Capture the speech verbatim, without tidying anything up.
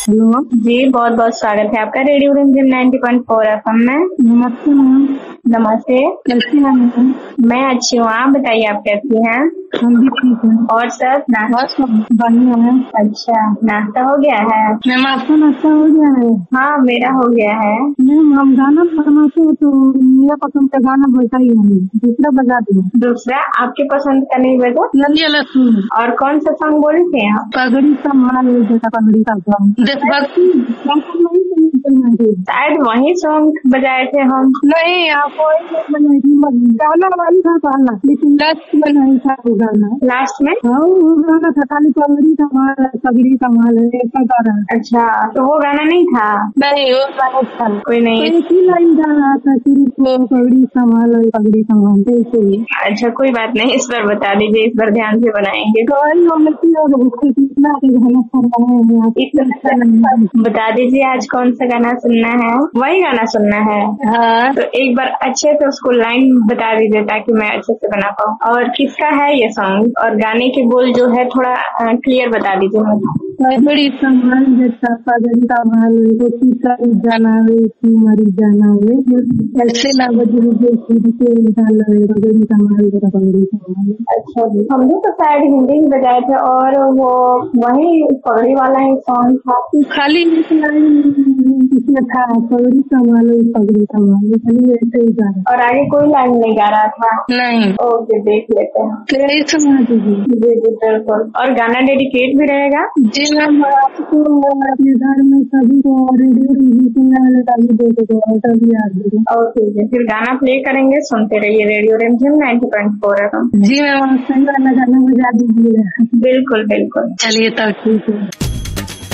Hello जी, बहुत बहुत स्वागत है आपका रेडियो रिमझिम नाइन्टी पॉइंट फोर एफएम में। नमस्ते मैम। नमस्ते। कैसी हैं मैम? मैं अच्छी हूँ, आप बताइए आप कैसी हैं? हम भी ठीक हैं। और सब नाश्ता? बस सब बढ़िया है। अच्छा, नाश्ता हो गया है? मैम आपका नाश्ता हो गया है? हाँ, मेरा हो गया है। मैम हम गाना फरमाते हो तो मेरा पसंद का गाना बजा ही नहीं, दूसरा बजा दो। दूसरा आपके पसंद का नहीं बजा? ललिया लक्ष्मी। और कौन सा सॉन्ग बोले थे आप? पगड़ी का माल जैसा पगड़ी का सॉन्ग देशभक्ति नहीं सुनी। शायद वही सॉन्ग बजाए थे हम। नहीं आप वही बनाई थी, गाना वाली था गाना, लेकिन लास्ट में नहीं था वो गाना। लास्ट में? हाँ वो गाना था खाली पगड़ी का माल है, पगड़ी का माल है ऐसा गाना। अच्छा, तो वो गाना नहीं था? नहीं वो गाना था कोई नहीं। तो एक ही लाइन गा रहा था सिर्फ वो पगड़ी संभाल है पगड़ी संभाल ऐसे ही। अच्छा कोई बात नहीं, इस बार बता दीजिए, इस बार ध्यान से बनाएंगे। बता दीजिए आज कौन सा गाना सुनना है? वही गाना सुनना है? हाँ तो एक बार अच्छे से उसको लाइन बता दीजिए ताकि मैं अच्छे से बना पाऊँ। और किसका है ये सॉन्ग, और गाने के बोल जो है थोड़ा क्लियर बता दीजिए मुझे। पगड़ी संभाल जैसा पगड़ी का माल है जाना वे की मरी जाना वे ऐसे ना बजरी जो खुद के डाल पगड़ी का माल जैसा पगड़ी का माल। अच्छा जी, हम भी तो शायद हिंदी में बजाए थे और वो वही पगड़ी वाला ही सॉन्ग था। खाली इसमें था पगड़ी संभाल पगड़ी संभाल खाली ऐसे ही गा रहा। और आगे कोई लाइन नहीं गा रहा था? नहीं। ओके, देख लेते हैं। तो सुना दीजिए। जी जी बिल्कुल। और गाना डेडिकेट भी रहेगा? जी मैम आपको अपने घर में सभी को रेडियो सुनने वाले सभी दे दो सभी याद दे दो। ओके जी, फिर गाना प्ले करेंगे, सुनते रहिए रेडियो रिमझिम नाइन्टी पॉइंट फोर एफएम। जी मैम सही वाला गाना बजा दीजिए। बिल्कुल बिल्कुल। चलिए तब ठीक है।